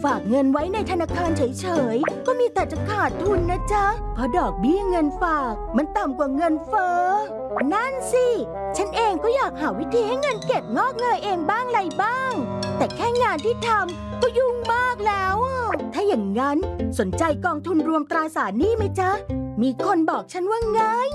ฝากเงินไว้ในธนาคารเฉยๆก็มีแต่จะขาดทุนนะจ๊ะเพราะดอกเบี้ยเงินฝากมันต่ำกว่าเงินเฟ้อนั่นสิฉันเองก็อยากหาวิธีให้เงินเก็บงอกเงยเองบ้างไรบ้างแต่แค่งานที่ทำก็ยุ่งมากแล้วถ้าอย่างนั้นสนใจกองทุนรวมตราสารหนี้ไหมจ๊ะมีคนบอกฉันว่าง่าย